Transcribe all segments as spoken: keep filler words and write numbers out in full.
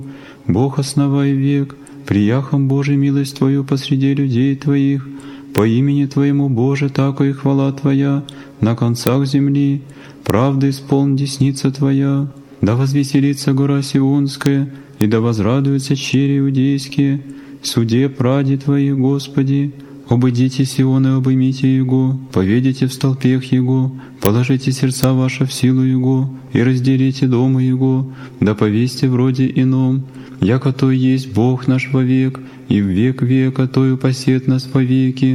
Бог, основай век, прияхом Божий милость Твою посреди людей Твоих, по имени Твоему, Боже, тако и хвала Твоя на концах земли, правда исполн десница Твоя. Да возвеселится гора Сионская, и да возрадуются чери иудейские, в суде пради Твоих, Господи. Обыдите Сион и обымите Его, поведите в столпех Его, положите сердца ваши в силу Его, и разделите дома Его, да повесьте в роде ином, яко то есть Бог наш вовек, и в век века Той упасет нас вовеки.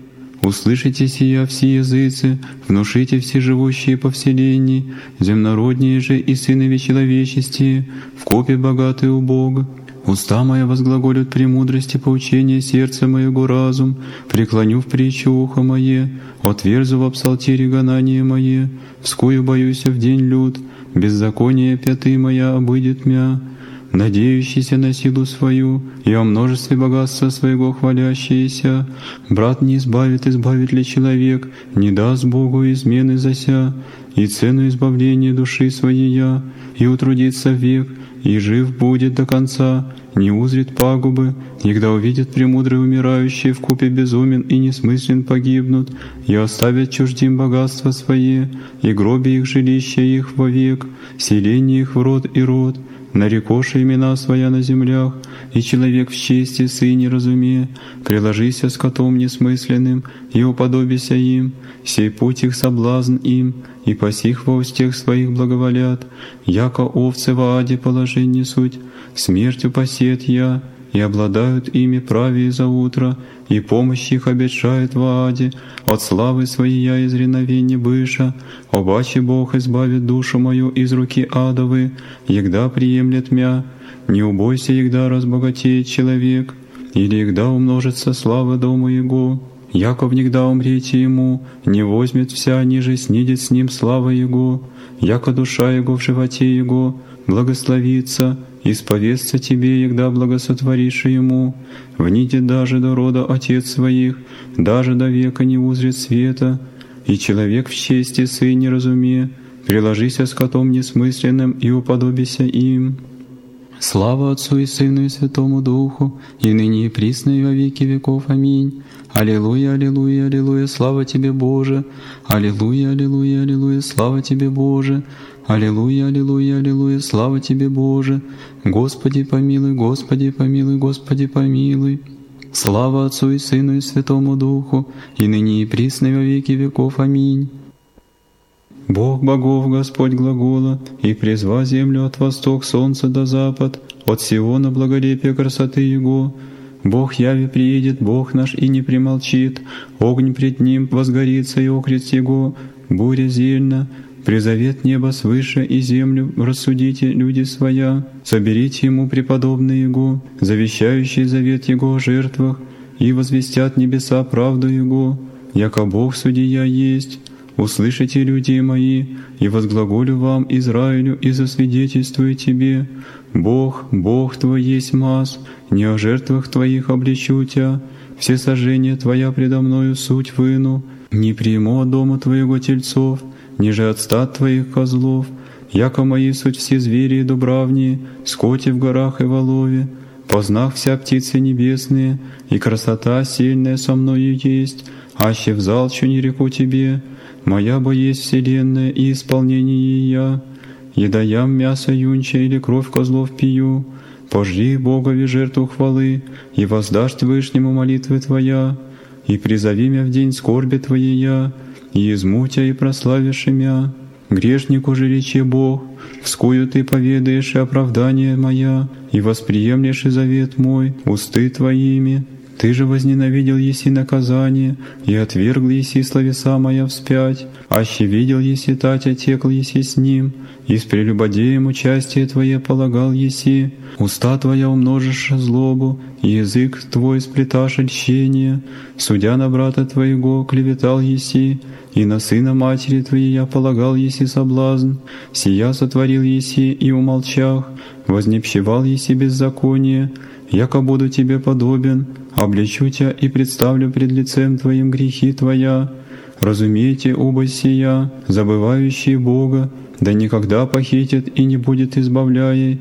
Услышите сия все языцы, внушите все живущие по вселенной, земнородние же и сынове человечестие, в копе богатые у Бога. Уста моя возглаголют премудрости поучения, сердце моего разум, преклоню в притчу ухо мое, отверзу в псалтире гонание мое, вскую боюся в день лют, беззаконие пяты моя обыдет мя, надеющийся на силу свою и о множестве богатства своего хвалящиеся. Брат не избавит, избавит ли человек, не даст Богу измены зася, и цену избавления души своей я, и утрудится век, и жив будет до конца, не узрит пагубы, и когда увидят премудрые умирающие в купе безумен и несмыслен погибнут, и оставят чуждим богатства свои, и гробе их жилища их вовек, селение их в род и род, нарекоши имена своя на землях, и человек в чести сыне разуме, приложися с котом несмысленным, и уподобися им, сей путь их соблазн им, и пасих во устех своих благоволят, яко овцы в аде положение суть, смертью посет я, и обладают ими правее за утро, и помощь их обещает в аде, от славы своей я из реновения быша, обаче Бог избавит душу мою из руки адовы, егда приемлет мя, не убойся, егда разбогатеет человек, или егда умножится слава дому его. Яков нигда умрете ему, не возьмет вся, ниже снидет с ним слава его, яко душа его в животе его благословится, исповестся тебе, егда благосотворишь ему. Вните даже до рода отец своих, даже до века не узрит света, и человек в чести сын не разуме, приложися с котом несмысленным и уподобися им. Слава Отцу и Сыну и Святому Духу, и ныне и присно и во веки веков. Аминь. Аллилуйя, аллилуйя, аллилуйя, слава Тебе, Боже! Аллилуйя, аллилуйя, аллилуйя, слава Тебе, Боже! Аллилуйя, аллилуйя, аллилуйя, слава Тебе, Боже! Господи помилуй, Господи помилуй, Господи помилуй! Слава Отцу и Сыну и Святому Духу, и ныне и присно и во веки веков. Аминь. Бог богов, Господь глагола, и призва землю от восток солнца до запад, от всего на благолепие красоты Его. Бог яви приедет, Бог наш и не примолчит, огонь пред Ним возгорится и окрест Его, буря зельна, призовет небо свыше и землю рассудите, люди своя, соберите Ему преподобные Его, завещающие завет Его о жертвах, и возвестят небеса правду Его, яко Бог судья есть. Услышите, люди мои, и возглаголю вам, Израилю, и засвидетельствую тебе: Бог, Бог твой есть мас, не о жертвах твоих обличу тебя, все сожжения твоя предо мною суть выну, не приму от дома твоего тельцов, ниже от стад твоих козлов, яко мои суть все звери и дубравние, скоти в горах и в олове, познах вся птицы небесные, и красота сильная со мною есть, аще взалчу не реку тебе, моя бо есть вселенная и исполнение я, еда ям мясо юнча или кровь козлов пью, пожди Богови жертву хвалы, и воздашь Вышнему молитвы твоя, и призови мя в день скорби твоей я, и изму тя и прославишь имя. Грешнику же речи Бог, вскую ты поведаешь и оправдание моя, и восприемлешь и завет мой усты твоими. Ты же возненавидел еси наказание, и отвергл еси словеса моя вспять, аще видел еси тать, отекл еси с ним, и с прелюбодеем участие твое полагал еси, уста твоя умножишь злобу, и язык твой сплеташь льщение, судя на брата твоего клеветал еси, и на сына матери твоей я полагал еси соблазн, сия сотворил еси и умолчах, вознепщевал еси беззаконие, яко буду тебе подобен, обличу тебя и представлю пред лицем твоим грехи твоя. Разумейте оба сия, забывающие Бога, да никогда похитит и не будет избавляей,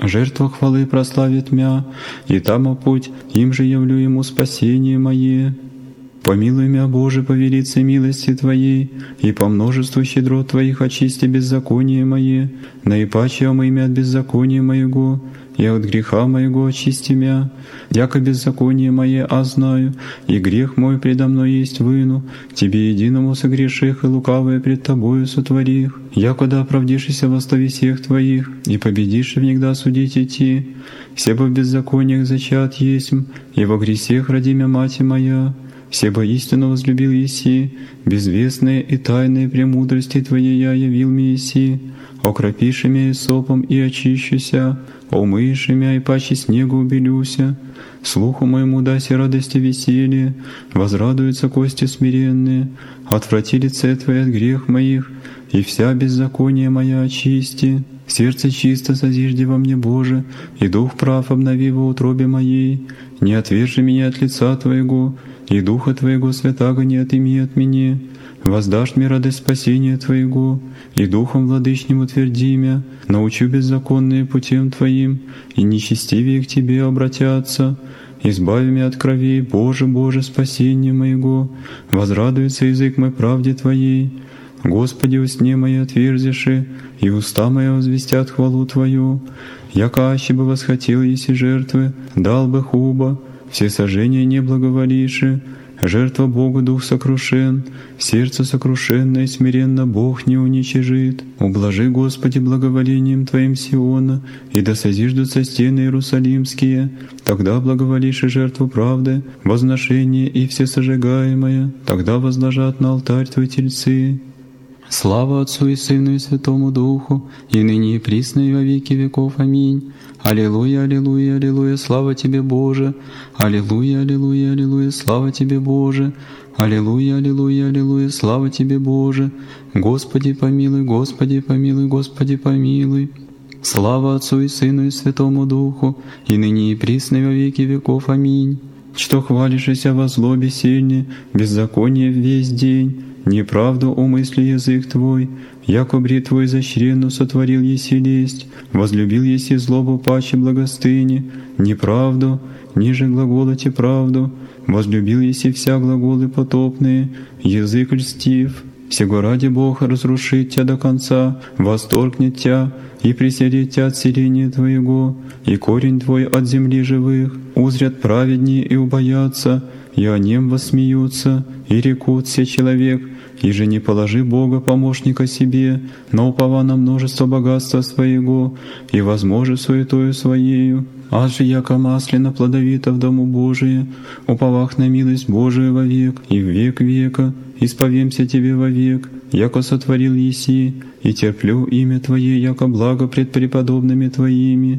жертва хвалы прославит мя, и там путь, им же явлю ему спасение мое. Помилуй мя, Боже, по велице милости Твоей, и по множеству щедрот Твоих очисти беззаконие мое, наипаче омый мя от беззакония моего, и от греха моего очисти мя, яко беззаконие мое, а знаю, и грех мой предо мной есть выну, Тебе единому согреших и лукавое пред Тобою сотворих, якуда оправдишься во славе всех Твоих, и победишь внегда судить идти, все бы в беззакониях зачат есмь, и во гресех родимя мать моя, все бы истину возлюбил еси, безвестные и тайные премудрости Твоей я явил мне еси, окропиши мя сопом и очищуся, умыеши мя и паче снегу убелюся, слуху моему даси радости веселье, возрадуются кости смиренные, отврати лице Твое от грех моих, и вся беззаконие моя очисти. Сердце чисто созижди во мне, Боже, и дух прав обнови во утробе моей. Не отвержи меня от лица Твоего, и Духа Твоего святаго не отыми от меня. Воздашь мне радость спасения Твоего, и Духом владычним утверди мя, научу беззаконные путем Твоим, и нечестивее к Тебе обратятся. Избави меня от кровей, Боже, Боже, спасение моего, возрадуется язык мой правде Твоей. Господи, усне мои отверзиши, и уста мои возвестят хвалу Твою. Яко аще бы восхотел еси жертвы, дал бы хуба, все сожжения не благоволиши. Жертва Богу дух сокрушен, сердце сокрушенное смиренно Бог не уничижит. Ублажи, Господи, благоволением Твоим Сиона, и да созиждутся стены Иерусалимские. Тогда благоволишь и жертву правды, возношение и всесожигаемое, тогда возложат на алтарь Твой тельцы. Слава Отцу и Сыну и Святому Духу, и ныне и присно и во веки веков. Аминь. Аллилуйя, аллилуйя, аллилуйя, слава Тебе, Боже! Аллилуйя, аллилуйя, аллилуйя, слава Тебе, Боже! Аллилуйя, аллилуйя, аллилуйя, слава Тебе, Боже! Господи помилуй, Господи помилуй, Господи помилуй! Слава Отцу и Сыну и Святому Духу, и ныне и присно и во веки веков. Аминь. Что хвалишься во злобе сильне, беззаконие весь день, неправду умысли язык Твой, яко бритву изощренну сотворил еси лесть, возлюбил еси злобу паче благостыни, неправду, ниже глаголоте правду, возлюбил еси вся глаголы потопные, язык льстив. Сего ради Бог разрушит Тя до конца, восторгнет Тя и преселит Тя от селения Твоего, и корень Твой от земли живых. Узрят праведнее и убоятся, и о нем воссмеются, и рекут все человек, и же не положи Бога помощника себе, но упова на множество богатства своего, и возможи суетою своею. Аз же яко маслина плодовита в дому Божие, уповах на милость Божию вовек и в век века, исповемся Тебе вовек, яко сотворил еси, и терплю имя Твое, яко благо пред преподобными Твоими.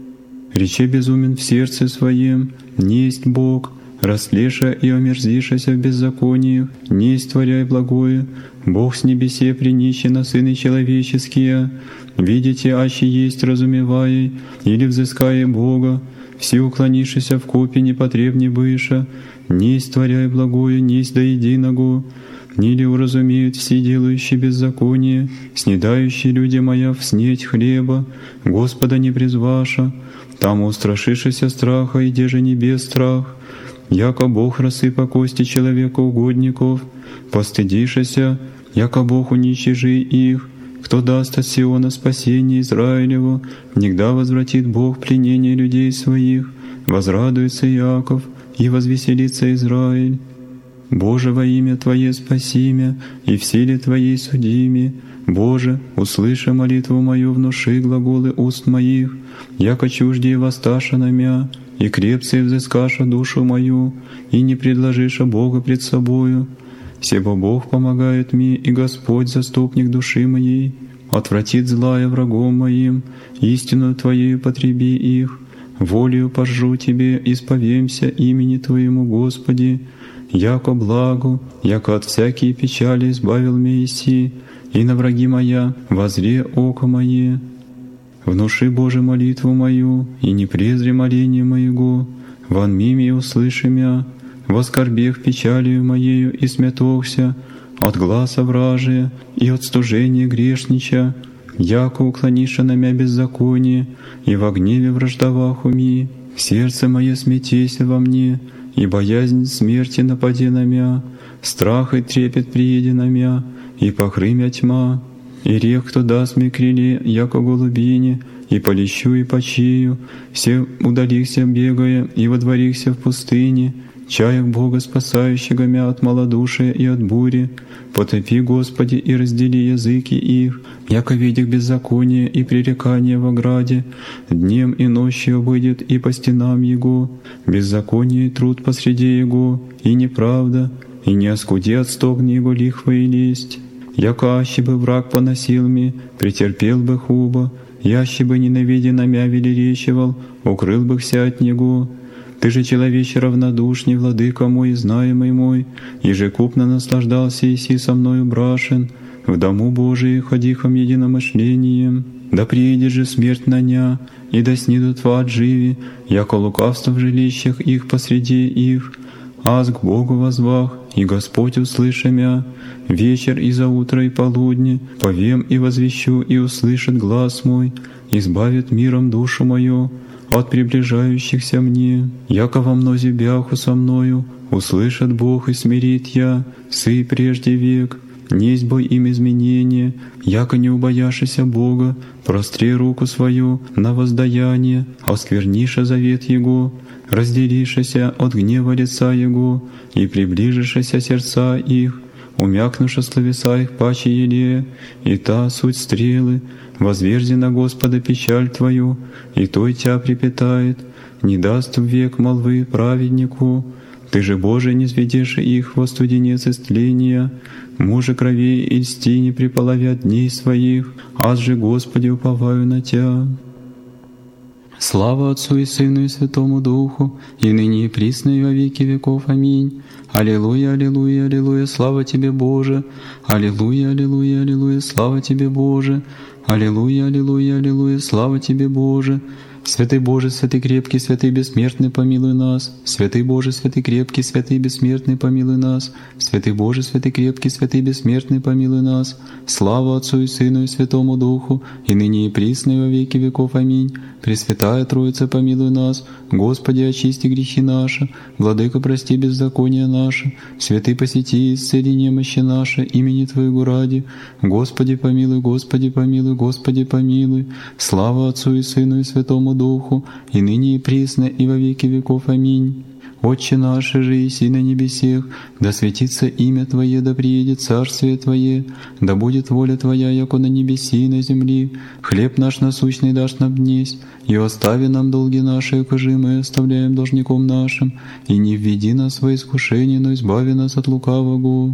Рече безумен в сердце своем, несть Бог, растлеша и омерзишася в беззакониях, не истворяй благое, Бог с небесе принищи на сыны человеческие, видите, аще есть разумевай, или взыская Бога, все уклонившися в копе непотребне быша, не истворяй благое, несть до единого, нили уразумеют все делающие беззаконие, снедающие люди моя в снеть хлеба, Господа не призваша, там устрашишися страха, и де же небес страх, яко Бог рассыпа кости человека угодников, постыдишися, яко Бог уничижи их, кто даст от Сиона спасение Израилеву, нигда возвратит Бог пленение людей своих, возрадуется Иаков и возвеселится Израиль. Боже, во имя Твое спаси мя, и в силе Твоей суди мя. Боже, услыши молитву мою, внуши глаголы уст моих, яко чуждее воссташа на мя, и крепце взыскаша душу мою, и не предложиша Бога пред собою. Себо Бог помогает мне, и Господь заступник души моей, отвратит злая врагом моим, истину Твоею потреби их, волею пожру Тебе, исповемся имени Твоему, Господи, яко благу, яко от всякие печали избавил меня еси, и на враги моя возре око мое. Внуши, Боже, молитву мою, и не презри моление моего, вон мими услыши мя, воскорбех печалью моею и смятохся, от гласа вражия и от стужения грешнича, яко уклониша на мя беззаконие, и во гневе враждовах уми. Сердце мое смятейся во мне, и боязнь смерти нападе на мя, страх и трепет приеде на мя, и покры мя тьма. И рех, кто даст мне криле, яко голубине, и полещу, и почию, все удалихся бегая, и водворихся в пустыне, чаях Бога, спасающего мя от малодушия и от бури. Потопи, Господи, и раздели языки их, яко видях беззаконие и пререкание в ограде, днем и ночью выйдет и по стенам Его, беззаконие и труд посреди Его, и неправда, и не оскуди от стогни Его лихва и лесть. Яко аще бы враг поносил ми, претерпел бы хуба, яще бы ненавидя на мя велеречивал, укрыл бы вся от Него. Ты же, человече равнодушный, владыка мой, знаемый мой, ежекупно наслаждался иси со мною брашен, в дому Божии ходихом единомышлением. Да приедет же смерть на ня, и да снидут в ад живи, яко лукавство в жилищах их посреди их. Аз к Богу возвах, и Господь услыша мя, вечер и за утро и полудне, повем и возвещу, и услышит глас мой, избавит миром душу мою от приближающихся мне. Яко во мнозе бяху со мною, услышит Бог и смирит я, сы прежде век, несть бой им изменение, яко не убояшися Бога, простри руку свою на воздаяние, оскверниша завет Его, разделишися от гнева лица Его, и приближишися сердца их, умякнуша словеса их паче елея, и та суть стрелы, возверзи на Господа печаль Твою, и той Тя припитает, не даст в век молвы праведнику. Ты же, Боже, не сведешь их во студенец истления, мужа кровей и льсти не приполовят дней своих, аз же, Господи, уповаю на Тя. Слава Отцу и Сыну и Святому Духу, и ныне и присно и во веки веков. Аминь. Аллилуйя, аллилуйя, аллилуйя, слава Тебе, Боже! Аллилуйя, аллилуйя, аллилуйя, слава Тебе, Боже! Аллилуйя, аллилуйя, аллилуйя, слава Тебе, Боже! Святый Боже, святый крепкий, святый бессмертный, помилуй нас. Святый Боже, святый крепкий, святый бессмертный, помилуй нас. Святый Боже, святый крепкий, святый бессмертный, помилуй нас. Слава Отцу и Сыну и Святому Духу, и ныне и присно и во веки веков. Аминь. Пресвятая Троица, помилуй нас. Господи, очисти грехи наши. Владыка, прости беззакония наши. Святый, посети и исцели немощи наши, имени Твоего ради. Господи, помилуй, Господи, помилуй, Господи, помилуй. Слава Отцу и Сыну и Святому Духу, и ныне и присно и во веки веков. Аминь. Отче наш, же еси на небесех, да светится имя Твое, да приедет царствие Твое, да будет воля Твоя, яко на небеси и на земли. Хлеб наш насущный дашь нам днесь, и остави нам долги наши, якоже мы оставляем должником нашим, и не введи нас во искушение, но избави нас от лукавого.